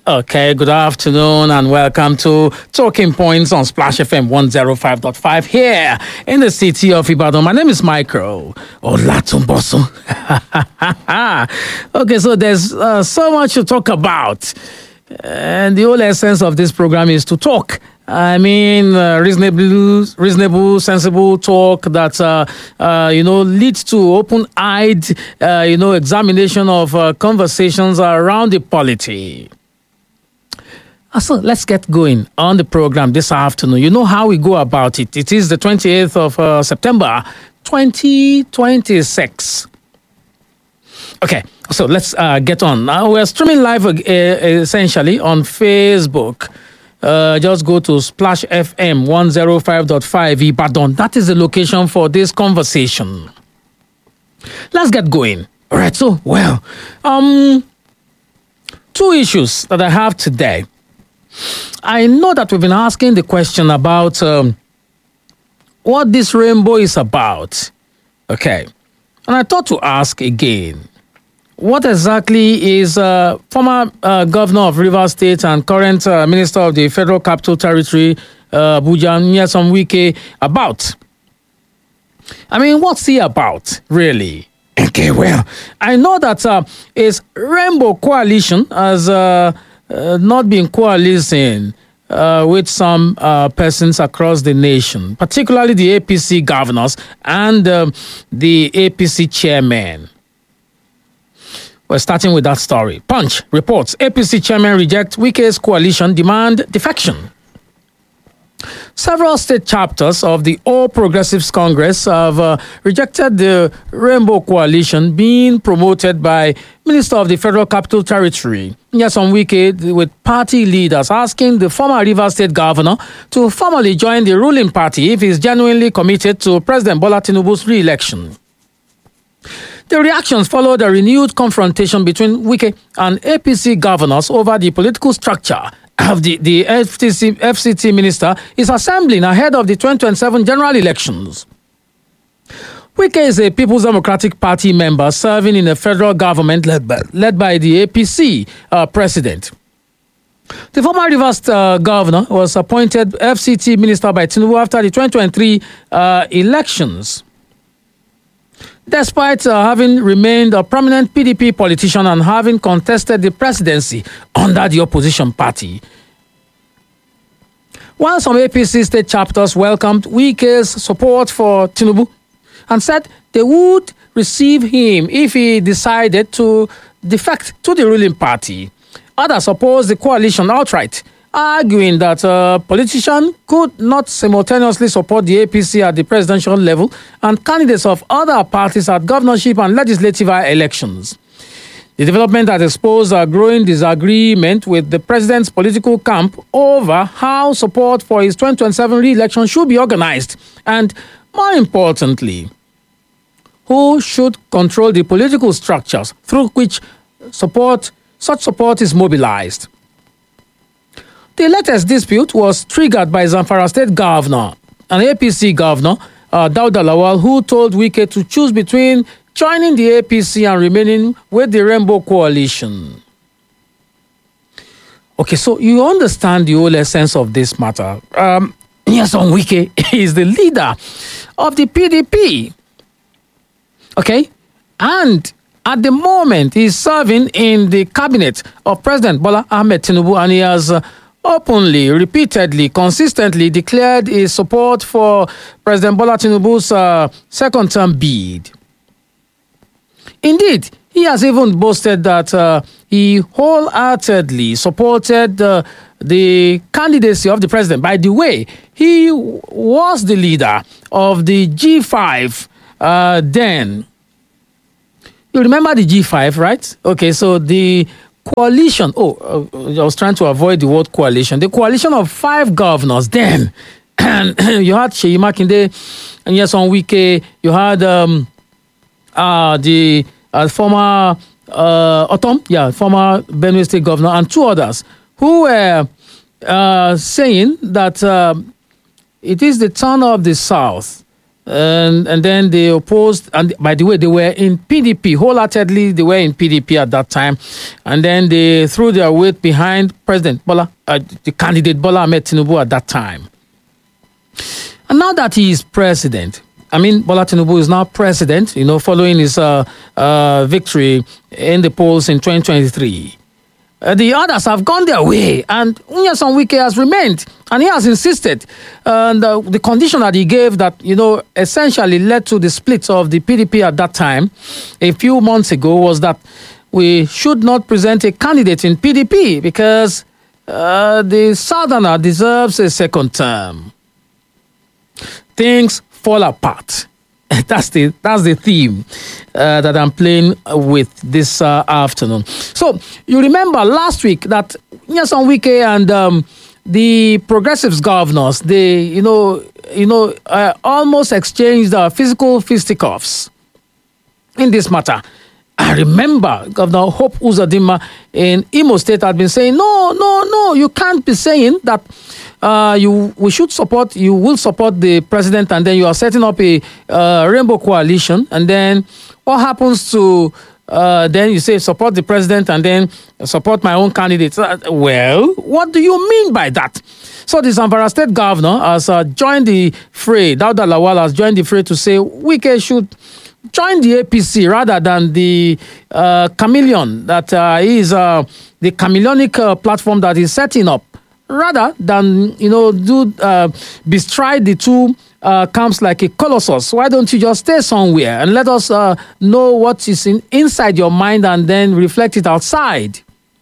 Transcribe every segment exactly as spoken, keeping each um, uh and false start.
Okay, good afternoon and welcome to Talking Points on Splash F M one oh five point five here in the city of Ibadan. My name is Michael Olatunbosun. Okay, so there's uh, so much to talk about. And the whole essence of this program is to talk. I mean, uh, reasonable, reasonable, sensible talk that, uh, uh, you know, leads to open-eyed, uh, you know, examination of uh, conversations around the polity. So let's get going on the program this afternoon. You know how we go about it. It is the twenty-eighth of uh, September, twenty twenty-six. Okay, so let's uh, get on. Now we're streaming live uh, essentially on Facebook. Uh, just go to Splash F M one oh five point five Ibadan. That is the location for this conversation. Let's get going. All right, so, well, um, two issues that I have today. I know that we've been asking the question about um, what this rainbow is about. Okay, and I thought to ask again. What exactly is uh, former uh, governor of Rivers State and current uh, minister of the Federal Capital Territory, uh, Abuja, Nyesom Wike, about? I mean, what's he about, really? Okay, well, I know that uh, his Rainbow Coalition has uh, uh, not been coalescing uh, with some uh, persons across the nation, particularly the A P C governors and um, the A P C chairman. We're starting with that story. Punch reports A P C chairman reject Wike's coalition demand defection. Several state chapters of the All Progressives Congress have uh, rejected the Rainbow Coalition being promoted by Minister of the Federal Capital Territory, Nyesom Wike, with party leaders asking the former Rivers State governor to formally join the ruling party if he is genuinely committed to President Bola Tinubu's re-election. The reactions followed a renewed confrontation between Wike and A P C governors over the political structure of the, the F T C, F C T minister is assembling ahead of the twenty twenty-seven general elections. Wike is a People's Democratic Party member serving in a federal government led by, led by the A P C uh, president. The former Rivers uh, governor was appointed F C T minister by Tinubu after the twenty twenty-three uh, elections. Despite uh, having remained a prominent P D P politician and having contested the presidency under the opposition party. While some A P C state chapters welcomed Wike's support for Tinubu and said they would receive him if he decided to defect to the ruling party, others opposed the coalition outright, arguing that a politician could not simultaneously support the A P C at the presidential level and candidates of other parties at governorship and legislative elections. The development has exposed a growing disagreement with the president's political camp over how support for his twenty twenty-seven re-election should be organized and, more importantly, who should control the political structures through which support, such support is mobilized. The latest dispute was triggered by Zamfara State Governor, an A P C governor, uh, Dauda Lawal, who told Wike to choose between joining the A P C and remaining with the Rainbow Coalition. Okay, so you understand the whole essence of this matter. Um, Nyesom Wike is the leader of the P D P. Okay, and at the moment he's serving in the cabinet of President Bola Ahmed Tinubu, and he has uh, openly, repeatedly, consistently declared his support for President Bola Tinubu's uh, second-term bid. Indeed, he has even boasted that uh, he wholeheartedly supported uh, the candidacy of the president. By the way, he was the leader of the G five uh, then. You remember the G five, right? Okay, so the coalition, oh, uh, I was trying to avoid the word coalition. The coalition of five governors then. And you had Seyi Makinde, and Nyesom Wike, you had um, uh, the uh, former uh, Otom, yeah, former Benue State governor, and two others who were uh, saying that uh, it is the turn of the South And, and then they opposed, and by the way, they were in P D P, wholeheartedly, they were in P D P at that time. And then they threw their weight behind President Bola, uh, the candidate Bola Ahmed Tinubu at that time. And now that he is president, I mean, Bola Tinubu is now president, you know, following his uh, uh, victory in the polls in twenty twenty-three. Uh, the others have gone their way, and Nyesom Wike has remained, and he has insisted. And uh, the condition that he gave that, you know, essentially led to the split of the P D P at that time, a few months ago, was that we should not present a candidate in P D P because uh, the Southerner deserves a second term. Things fall apart. That's the that's the theme uh, that I'm playing with this uh, afternoon. So you remember last week that Nyesom Wike and um, the Progressives governors, they you know you know uh, almost exchanged uh, physical fisticuffs in this matter. I remember Governor Hope Uzodinma in Imo State had been saying, no, no, no, you can't be saying that uh, you we should support, you will support the president, and then you are setting up a uh, rainbow coalition. And then what happens to, uh, then you say support the president and then support my own candidate. Uh, well, what do you mean by that? So the Zamfara State governor has uh, joined the fray. Dauda Lawal has joined the fray to say Wike should join the A P C rather than the uh, chameleon that uh, is uh, the chameleonic uh, platform that is setting up, rather than you know do uh, bestride the two uh, camps like a colossus. Why don't you just stay somewhere and let us uh, know what is in, inside your mind and then reflect it outside?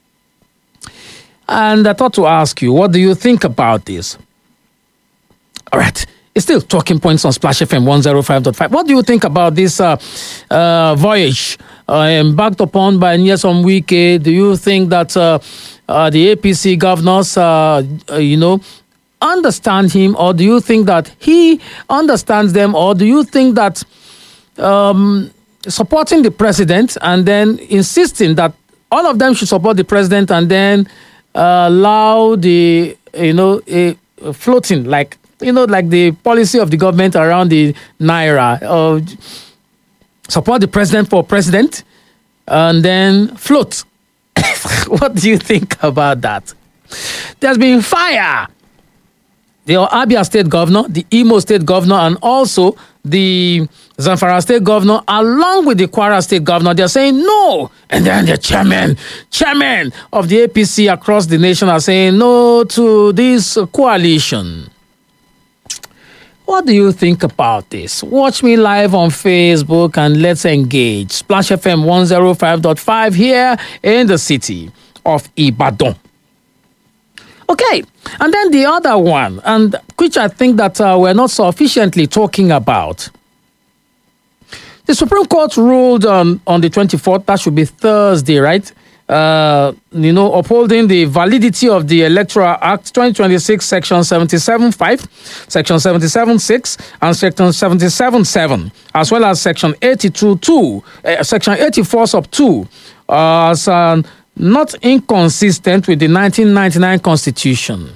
And I thought to ask you, what do you think about this? All right. It's still talking points on Splash F M one oh five point five. What do you think about this uh, uh, voyage uh, embarked upon by Nyesom Wike? Do you think that uh, uh, the A P C governors, uh, uh, you know, understand him, or do you think that he understands them, or do you think that um, supporting the president and then insisting that all of them should support the president and then uh, allow the, you know, a, a floating like, you know, like the policy of the government around the Naira, uh, support the president for president, and then float. What do you think about that? There's been fire. The Abia State governor, the Imo State governor, and also the Zamfara State governor, along with the Kwara State governor, they're saying no. And then the chairman, chairman of the A P C across the nation are saying no to this coalition. What do you think about this? Watch me live on Facebook and let's engage. Splash F M one oh five point five here in the city of Ibadan. Okay, and then the other one, and which I think that uh, we're not sufficiently talking about. The Supreme Court ruled on, on the twenty-fourth, that should be Thursday, right? Uh, you know, upholding the validity of the Electoral Act twenty twenty-six, Section seventy-seven point five, Section seventy-seven point six, and Section seventy-seven point seven, as well as Section eighty-two point two, uh, Section eighty-four sub two, uh, as uh, not inconsistent with the nineteen ninety-nine Constitution.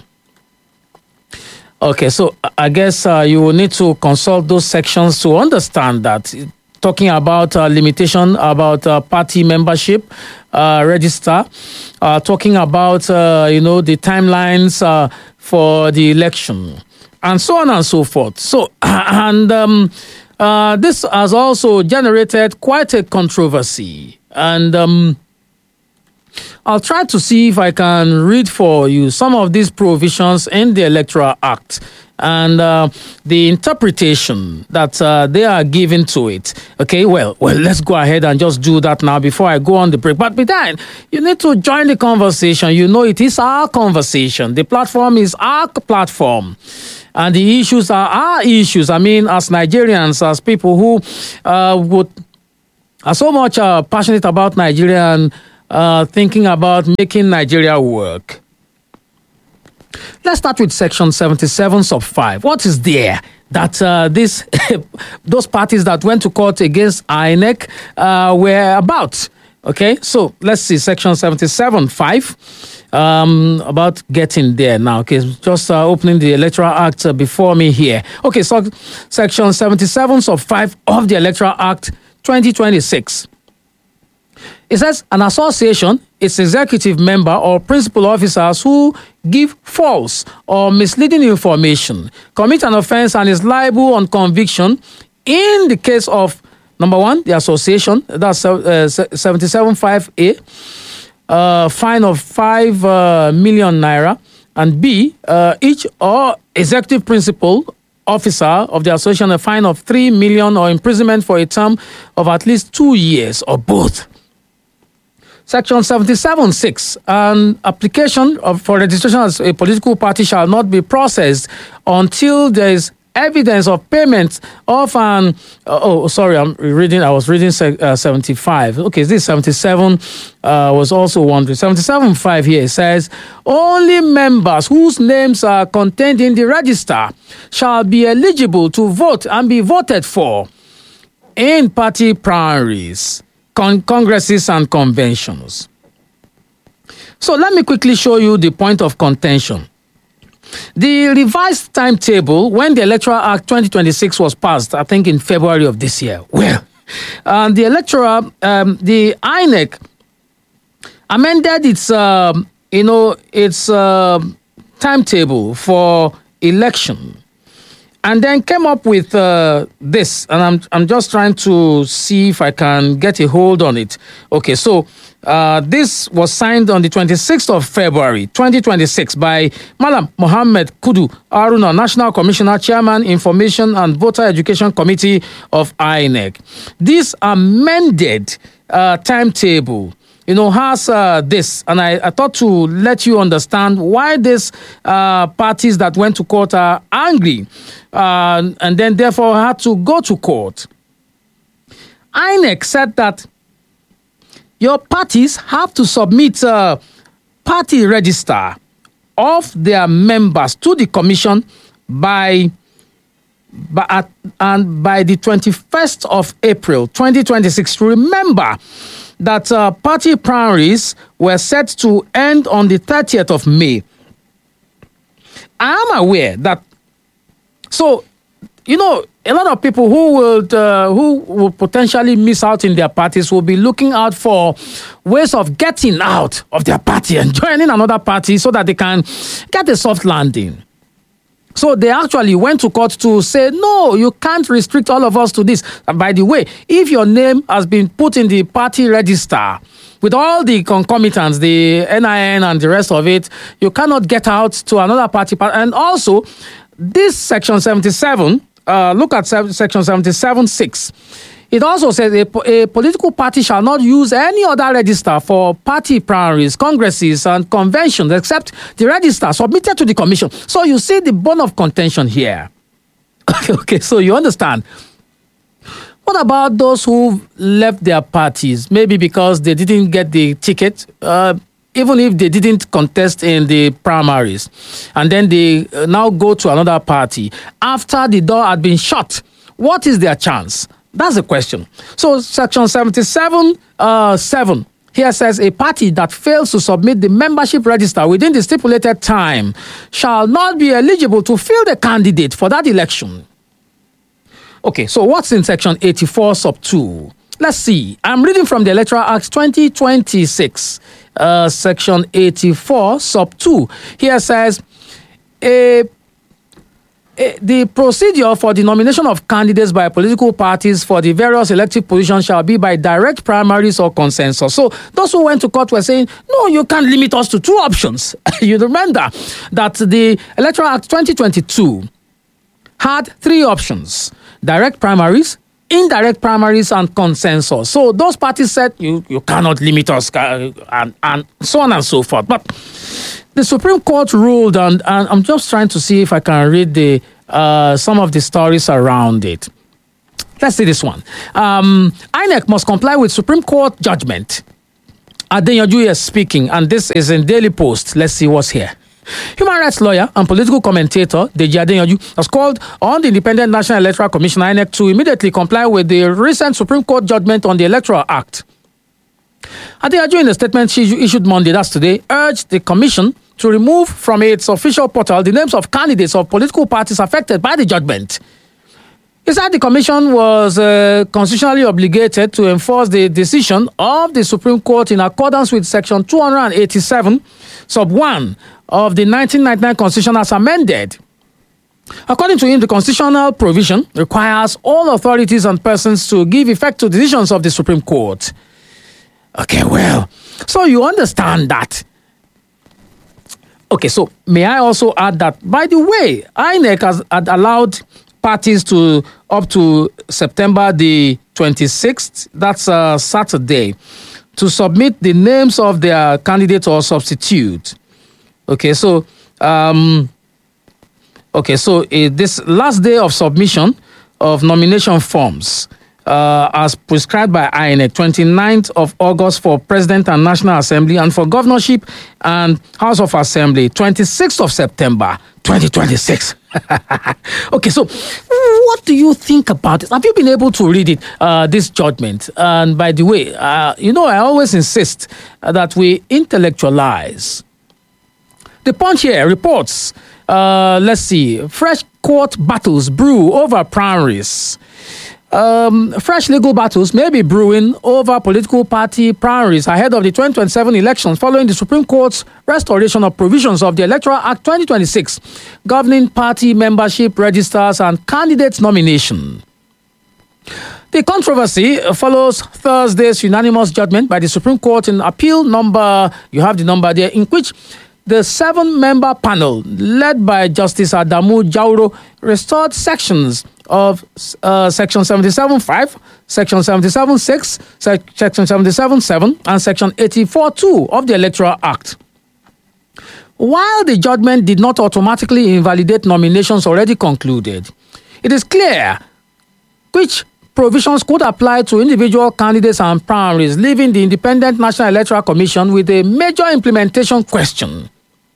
Okay, so I guess uh, you will need to consult those sections to understand that. Talking about uh, limitation, about uh, party membership, uh, register, uh, talking about, uh, you know, the timelines uh, for the election, and so on and so forth. So, and um, uh, this has also generated quite a controversy. And um, I'll try to see if I can read for you some of these provisions in the Electoral Act and uh, the interpretation that uh, they are giving to it. Okay, well, well, let's go ahead and just do that now before I go on the break. But then, you need to join the conversation. You know, it is our conversation. The platform is our platform. And the issues are our issues. I mean, as Nigerians, as people who uh, would are so much uh, passionate about Nigeria and uh, thinking about making Nigeria work. Let's start with Section seventy-seven sub five. What is there that uh, this those parties that went to court against I N E C uh, were about? Okay, so let's see, Section seventy-seven five. Um, about getting there now. Okay, just uh, opening the Electoral Act uh, before me here. Okay, so Section seventy-seven sub five of the Electoral Act twenty twenty-six. It says an association, its executive member or principal officers who give false or misleading information, commit an offense and is liable on conviction in the case of, number one, the association, that's uh, seventy-seven five A, uh, fine of five uh, million naira, and B, uh, each or executive principal officer of the association a fine of three million or imprisonment for a term of at least two years or both. Section seventy-seven six, an application of, for registration as a political party shall not be processed until there is evidence of payment of an, uh, oh, sorry, I'm reading, I was reading uh, seventy-five. Okay, this seventy-seven uh, was also wondering. seventy-seven five here says, only members whose names are contained in the register shall be eligible to vote and be voted for in party primaries, con- congresses, and conventions. So let me quickly show you the point of contention. The revised timetable when the Electoral Act twenty twenty-six was passed, I think in February of this year. Well, uh, the electoral, um, the I N E C amended its, uh, you know, its uh, timetable for election, and then came up with uh, this. And I'm I'm just trying to see if I can get a hold on it. Okay, so. Uh, this was signed on the twenty-sixth of February, twenty twenty-six by Malam Mohammed Kudu Aruna, National Commissioner, Chairman, Information and Voter Education Committee of I N E C. This amended uh, timetable, you know, has uh, this, and I, I thought to let you understand why these uh, parties that went to court are angry, uh, and then therefore had to go to court. I N E C said that your parties have to submit a party register of their members to the commission by, by at, and by the twenty-first of April twenty twenty-six. Remember that uh, party primaries were set to end on the thirtieth of May. I am aware that, so, you know, a lot of people who will uh, who will potentially miss out in their parties will be looking out for ways of getting out of their party and joining another party so that they can get a soft landing. So they actually went to court to say, no, you can't restrict all of us to this. And by the way, if your name has been put in the party register with all the concomitants, the N I N and the rest of it, you cannot get out to another party. And also, this Section seventy-seven, Uh, look at Section seventy-seven six. It also says a, a political party shall not use any other register for party primaries, congresses, and conventions except the register submitted to the commission. So you see the bone of contention here. Okay, okay, so you understand. What about those who left their parties, maybe because they didn't get the ticket, uh, even if they didn't contest in the primaries, and then they uh, now go to another party after the door had been shut? What is their chance? That's the question. So Section seventy-seven uh, seven here says a party that fails to submit the membership register within the stipulated time shall not be eligible to field a candidate for that election. Okay, so what's in Section eighty-four sub two? Let's see. I'm reading from the Electoral Act twenty twenty-six. Uh, section eighty-four sub two. Here says a, a, the procedure for the nomination of candidates by political parties for the various elective positions shall be by direct primaries or consensus. So those who went to court were saying, no, you can't limit us to two options. You remember that the Electoral Act twenty twenty-two had three options: direct primaries, indirect primaries, and consensus. So those parties said you, you cannot limit us, and, and so on and so forth. But the Supreme Court ruled, and, and I'm just trying to see if I can read the uh, some of the stories around it. Let's see this one. Um, I N E C must comply with Supreme Court judgment. Adeyanju is speaking, and this is in Daily Post. Let's see what's here. Human rights lawyer and political commentator Deji Adeyanju has called on the Independent National Electoral Commission I N E C to immediately comply with the recent Supreme Court judgment on the Electoral Act. Adeaju, in a statement she issued Monday, that's today, urged the commission to remove from its official portal the names of candidates of political parties affected by the judgment. He said the commission was uh, constitutionally obligated to enforce the decision of the Supreme Court in accordance with Section two eighty-seven, sub one of the nineteen ninety-nine Constitution as amended. According to him, the constitutional provision requires all authorities and persons to give effect to decisions of the Supreme Court. Okay, well, so you understand that. Okay, so may I also add that, by the way, I N E C has had allowed parties to up to September the twenty-sixth, that's a Saturday, to submit the names of their candidate or substitute. Okay, so um, okay, so uh, this last day of submission of nomination forms, uh, as prescribed by I N E C, twenty-ninth of August for President and National Assembly, and for Governorship and House of Assembly, twenty-sixth of September, twenty twenty-six. Okay, so what do you think about it? Have you been able to read it, uh, this judgment? And by the way, uh, you know, I always insist that we intellectualize. The Punch here reports, uh, let's see, fresh court battles brew over primaries. Um, fresh legal battles may be brewing over political party primaries ahead of the twenty twenty-seven elections following the Supreme Court's restoration of provisions of the Electoral Act twenty twenty-six governing party membership registers and candidates nomination. The controversy follows Thursday's unanimous judgment by the Supreme Court in appeal number, you have the number there, in which the seven-member panel, led by Justice Adamu Jauro, restored sections of uh, Section seventy-seven point five, Section seventy-seven point six, Section seventy-seven point seven, and Section eighty-four point two of the Electoral Act. While the judgment did not automatically invalidate nominations already concluded, it is clear which provisions could apply to individual candidates and primaries, leaving the Independent National Electoral Commission with a major implementation question.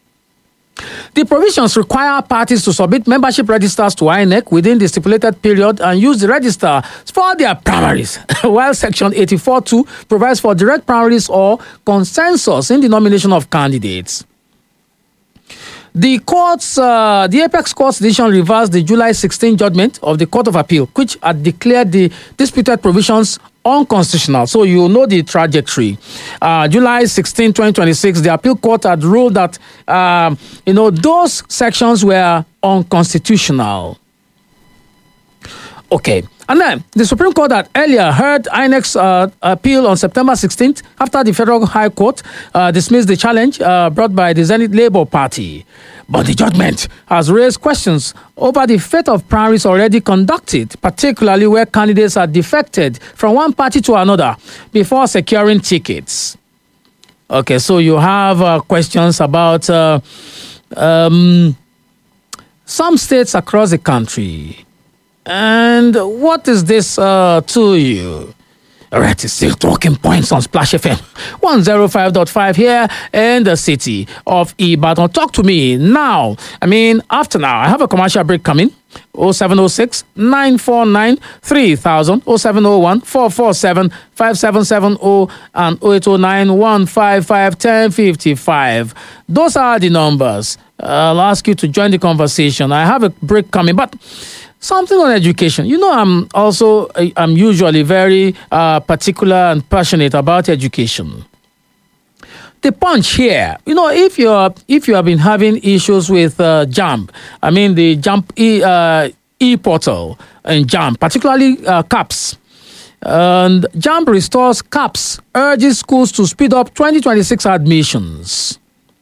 The provisions require parties to submit membership registers to I N E C within the stipulated period and use the register for their primaries, while Section eighty-four point two provides for direct primaries or consensus in the nomination of candidates. The court's, uh, the Apex Court's decision reversed the July sixteenth judgment of the Court of Appeal, which had declared the disputed provisions unconstitutional. So you know the trajectory. Uh, July sixteenth, twenty twenty-six, the Appeal Court had ruled that um, you know those sections were unconstitutional. Okay. And then the Supreme Court had earlier heard I N E C's uh, appeal on September sixteenth after the Federal High Court uh, dismissed the challenge uh, brought by the Zenith Labour Party. But the judgment has raised questions over the fate of primaries already conducted, particularly where candidates are defected from one party to another before securing tickets. Okay, so you have uh, questions about uh, um, some states across the country. And what is this uh, to you? All right, it's still talking points on Splash F M one oh five point five here in the city of Ibadan. Talk to me now. I mean, after now, I have a commercial break coming. oh seven oh six, nine four nine, three thousand, oh seven oh one, four four seven, five seven seven oh, and oh eight oh nine, one five five, one oh five five. Those are the numbers. I'll ask you to join the conversation. I have a break coming, but something on education. You know, I'm also, I'm usually very uh, particular and passionate about education. The Punch here, you know, if you're, if you have been having issues with uh, JAMB, I mean the JAMB e, uh, e-portal and JAMB, particularly uh, CAPS, and JAMB restores CAPS, urges schools to speed up twenty twenty-six admissions.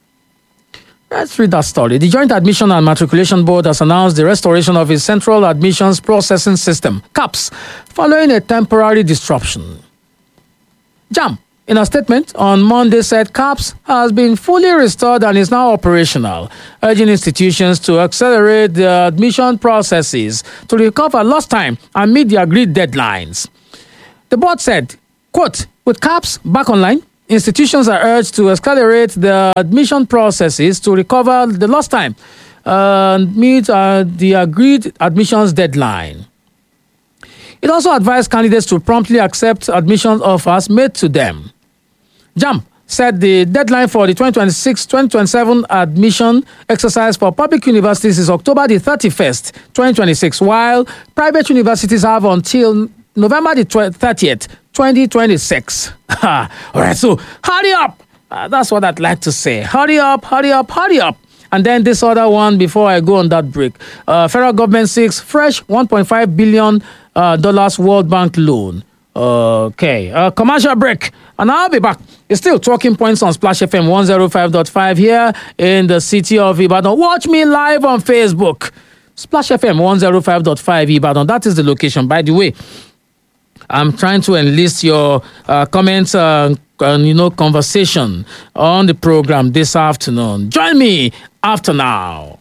Let's read that story. The Joint Admission and Matriculation Board has announced the restoration of its Central Admissions Processing System, CAPS, following a temporary disruption. JAMB, in a statement on Monday, said CAPS has been fully restored and is now operational, urging institutions to accelerate the admission processes to recover lost time and meet the agreed deadlines. The board said, quote, with CAPS back online, institutions are urged to accelerate the admission processes to recover the lost time and meet uh, the agreed admissions deadline. It also advised candidates to promptly accept admission offers made to them. JAMB said the deadline for the twenty twenty-six twenty twenty-seven admission exercise for public universities is October the thirty-first, twenty twenty-six, while private universities have until November the thirtieth, twenty twenty-six. All right, so hurry up. Uh, that's what I'd like to say. Hurry up, hurry up, hurry up. And then this other one before I go on that break. Uh, federal government seeks fresh one point five billion dollars uh, World Bank loan. Okay, uh, commercial break, and I'll be back. It's still Talking Points on Splash F M one oh five point five here in the city of Ibadan. Watch me live on Facebook. Splash F M one oh five point five Ibadan. That is the location. By the way, I'm trying to enlist your uh, comments uh, and, you know, conversation on the program this afternoon. Join me after now.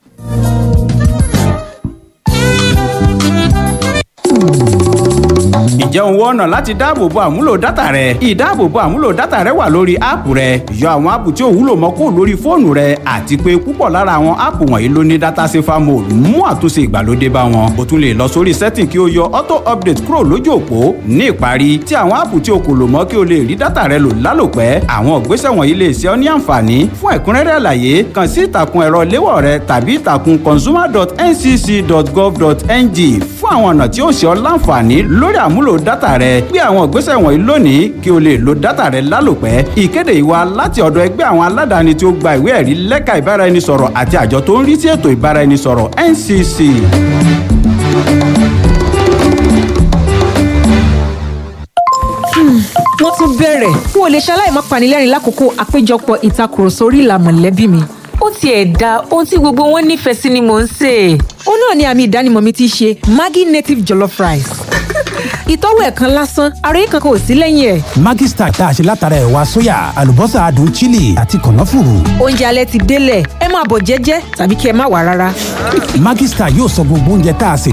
Ǹjẹ́ òun wọ́n ọ̀nà láti dáàbòbo àmúlò dátà rẹ? Ìdáàbòbo àmúlò dátà rẹ wà lórí áàpù rẹ. Yọ àwọn áàpù tí ò wúlò mọ́ kúrò lórí fóònù rẹ àti pé púpọ̀ lára àwọn áàpù wọ̀nyí ló ní data safer mode mú àtúnṣe ìgbàlódé bá wọn. O tún lè lọ sórí setting kí o yọ auto update kúrò lójú òpó. Ní ìparí, tí àwọn áàpù tí o kò lò mọ́ kí o lè rí dátà rẹ lò lálòpẹ́. Àwọn ìgbésẹ̀ wọ̀nyí lè ṣe ọ́ ní àǹfààní. Fún ẹ̀kúnrẹ́rẹ́ àlàyé, kàn sí ìtàkùn ẹ̀rọ léwọ̀ rẹ tàbí ìtàkùn consumer dot n c c dot gov dot n g fún àwọn ọ̀nà tí ó ṣe ọ́ láǹfààní lórí àmúlò dátà rẹ. Gbé àwọn ìgbésẹ̀ wọ̀nyí lónìí kí o lè lo dátà rẹ lálòpẹ́. Ìkéde yìí wá láti ọ̀dọ̀ ẹgbẹ́ àwọn aládàáni tí ó gba ìwé ẹ̀rí lẹ́ka ìbáraẹnisọ̀rọ̀ àti àjọ tó ń rí sí ètò ìbáraẹnisọ̀rọ̀ N C C. Wọ́n tún bẹ̀rẹ̀. N ò lè ṣaláì má panilẹ́rìn lákòókò àpéjọpọ̀ ìtakùrọ̀sọ orí ìlà mọ̀lẹ́bí mi. Ó tiẹ̀ da ohun tí gbogbo wọn nífẹ̀ẹ́ sí ni mò ń sè. Ó náà ni àmì ìdánimọ̀ mi ti ṣe Maggi native jollof rice. Ìtọ́wò ẹ̀ kan lásán, àròyé kankan ò sí lẹ́yìn ẹ̀. Maggi Star tá a ṣe látara ẹ̀wà sóyà, àlùbọ́sà adùn chili àti kànáfùrù. Oúnjẹ alẹ́ ti délẹ̀, ẹ máa bọ̀ jẹ́jẹ́ tàbí kí ẹ má wá rárá. Maggi Star yóò sọ gbogbo oúnjẹ tá a sè